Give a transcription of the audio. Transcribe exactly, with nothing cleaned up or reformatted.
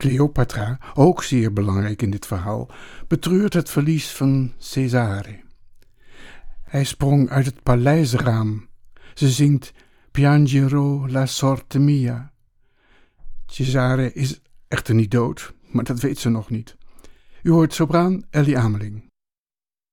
Cleopatra, ook zeer belangrijk in dit verhaal, betreurt het verlies van Cesare. Hij sprong uit het paleisraam. Ze zingt Piangerò la sorte mia. Cesare is echter niet dood, maar dat weet ze nog niet. U hoort sopraan Ellie Ameling.